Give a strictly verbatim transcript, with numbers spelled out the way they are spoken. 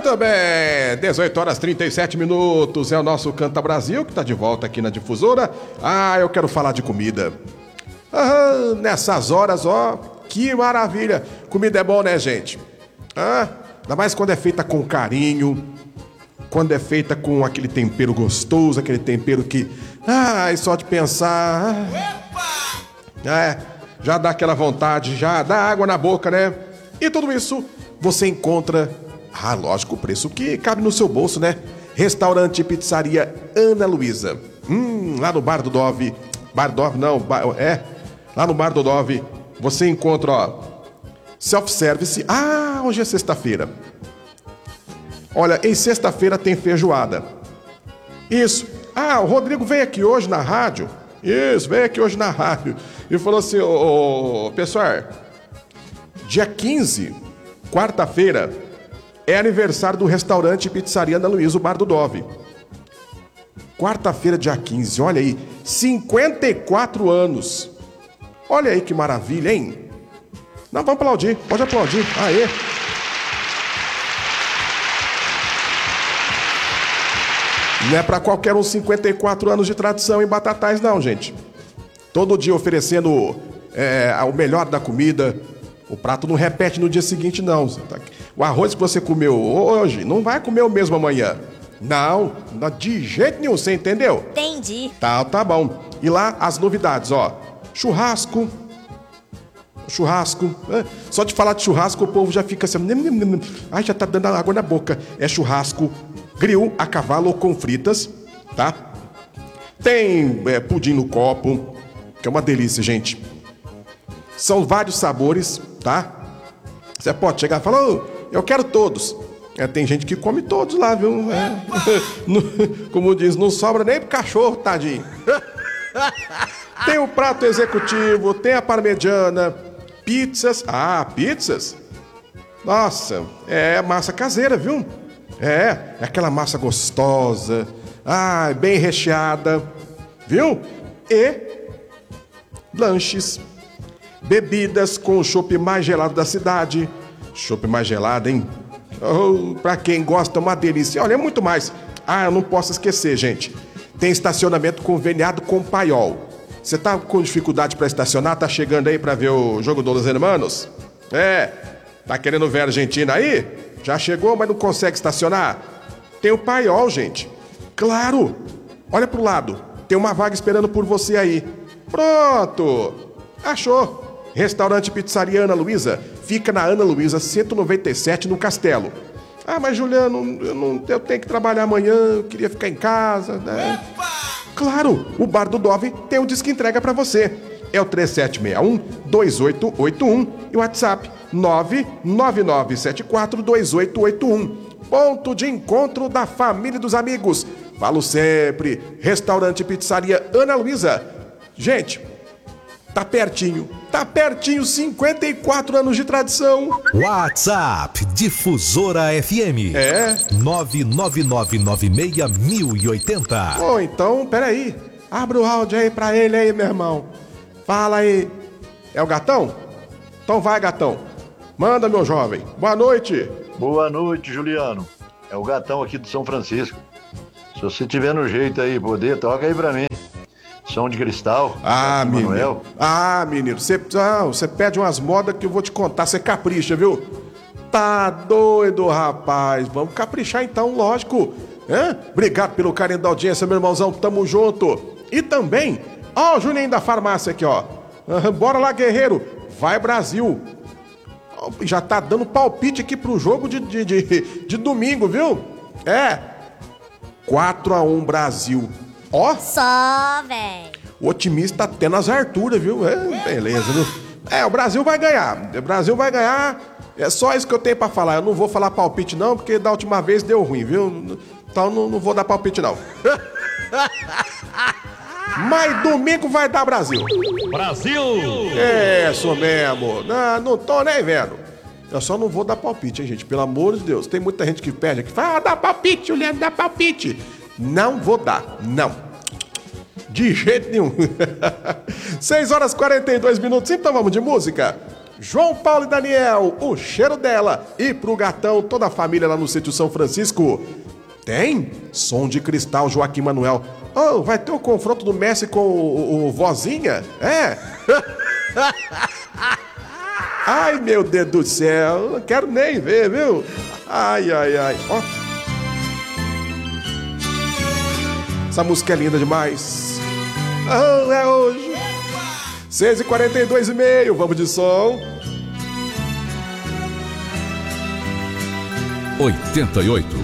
Muito bem, dezoito horas e trinta e sete minutos, é o nosso Canta Brasil, que tá de volta aqui na Difusora. Ah, eu quero falar de comida. Ah, nessas horas, ó, que maravilha. Comida é bom, né, gente? Ah, ainda mais quando é feita com carinho, quando é feita com aquele tempero gostoso, aquele tempero que, ai, só de pensar, ah, é, já dá aquela vontade, já dá água na boca, né? E tudo isso você encontra, ah, lógico, o preço que cabe no seu bolso, né? Restaurante e Pizzaria Ana Luísa. Hum, lá no Bar do Dove. Bar do Dove, não, bar, é. Lá no Bar do Dove, você encontra, ó, self-service. Ah, hoje é sexta-feira. Olha, em sexta-feira tem feijoada. Isso. Ah, o Rodrigo veio aqui hoje na rádio. Isso, veio aqui hoje na rádio. E falou assim, ô, ô pessoal, dia quinze, quarta-feira, é aniversário do restaurante e Pizzaria Ana Luísa, o Bar do Dove. Quarta-feira, dia quinze, olha aí, cinquenta e quatro anos. Olha aí que maravilha, hein? Não, vamos aplaudir, pode aplaudir. Aê! Não é pra qualquer um cinquenta e quatro anos de tradição em Batatais, não, gente. Todo dia oferecendo é, o melhor da comida. O prato não repete no dia seguinte, não. O arroz que você comeu hoje não vai comer o mesmo amanhã. Não, de jeito nenhum, você entendeu? Entendi. Tá, tá bom. E lá as novidades, ó. Churrasco. Churrasco. Só de falar de churrasco, o povo já fica assim. Ai, já tá dando água na boca. É churrasco, grill a cavalo ou com fritas, tá? Tem é, pudim no copo, que é uma delícia, gente. São vários sabores, tá? Você pode chegar e falar, oh, eu quero todos. É, tem gente que come todos lá, viu? É. Como diz, não sobra nem pro cachorro, tadinho. Tem o prato executivo, tem a parmegiana, pizzas. Ah, pizzas? Nossa, é massa caseira, viu? É, é aquela massa gostosa, ah, bem recheada, viu? E lanches, bebidas com o chopp mais gelado da cidade. Chopp mais gelado, hein? Oh, pra quem gosta, uma delícia. Olha, é muito mais. Ah, eu não posso esquecer, gente. Tem estacionamento conveniado com Paiol. Você tá com dificuldade pra estacionar? Tá chegando aí pra ver o jogo dos Hermanos? É, tá querendo ver a Argentina aí? Já chegou, mas não consegue estacionar? Tem o Paiol, gente. Claro! Olha pro lado. Tem uma vaga esperando por você aí. Pronto! Achou! Restaurante Pizzaria Ana Luísa. Fica na Ana Luísa cento e noventa e sete, no Castelo. Ah, mas Juliano, eu, não, eu tenho que trabalhar amanhã, eu queria ficar em casa, né? Claro! O Bar do Dove tem um disco entrega pra você. É o três sete seis um, dois oito oito um e o WhatsApp nove nove nove sete quatro dois oito oito um. Ponto de encontro da família e dos amigos. Falo sempre, Restaurante Pizzaria Ana Luísa. Gente, tá pertinho, tá pertinho, cinquenta e quatro anos de tradição. WhatsApp Difusora F M. É? nove nove nove nove seis mil e oitenta. Ô, então, peraí. Abre o áudio aí pra ele aí, meu irmão. Fala aí. É o Gatão? Então vai, Gatão. Manda, meu jovem. Boa noite. Boa noite, Juliano. É o Gatão aqui do São Francisco. Se você tiver no jeito aí, poder, toca aí pra mim. Som de cristal. Ah, menino. Manuel. Ah, menino. Você ah, você pede umas modas que eu vou te contar. Você capricha, viu? Tá doido, rapaz. Vamos caprichar então, lógico. Hã? Obrigado pelo carinho da audiência, meu irmãozão. Tamo junto. E também, ó, o Juninho da farmácia aqui, ó. Bora lá, guerreiro. Vai, Brasil. Já tá dando palpite aqui pro jogo de, de, de, de domingo, viu? É. quatro a um Brasil. Ó. Só, velho. O otimista até nas Arturas, viu? É, beleza, viu? É, o Brasil vai ganhar. O Brasil vai ganhar. É só isso que eu tenho pra falar. Eu não vou falar palpite, não, porque da última vez deu ruim, viu? Então não, não vou dar palpite, não. Mas domingo vai dar Brasil. Brasil! É, isso mesmo. Não, não tô nem vendo. Eu só não vou dar palpite, hein, gente? Pelo amor de Deus. Tem muita gente que perde aqui. Fala, ah, dá palpite, Juliano, dá palpite. Não vou dar, não. De jeito nenhum. seis horas e quarenta e dois minutos, então vamos de música. João Paulo e Daniel, o cheiro dela. E pro gatão, toda a família lá no sítio São Francisco. Tem? Som de cristal, Joaquim Manuel. Oh, vai ter o confronto do Messi com o, o, o Vozinha? É? Ai, meu Deus do céu, não quero nem ver, viu? Ai, ai, ai. Ó. Essa música é linda demais. Ah, é hoje. seis e quarenta e dois e meio, vamos de som. oitenta e oito.